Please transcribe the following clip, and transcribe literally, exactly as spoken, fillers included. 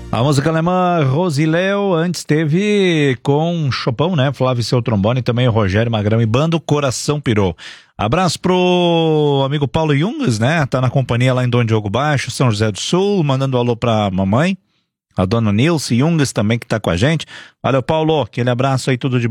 A música alemã Rosileu, antes teve com Chopão, né? Flávio e seu trombone, também o Rogério Magrão e banda O Coração Pirou. Abraço pro amigo Paulo Jungas, né? Tá na companhia lá em Dom Diogo Baixo, São José do Sul, mandando alô pra mamãe, a dona Nilce Jungas também que tá com a gente. Valeu, Paulo, aquele abraço aí, tudo de